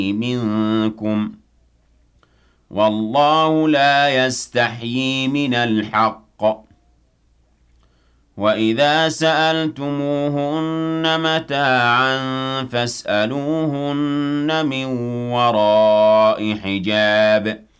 منكم والله لا يستحيي من الحق وإذا سألتموهن متاعا فاسألوهن من وراء حجاب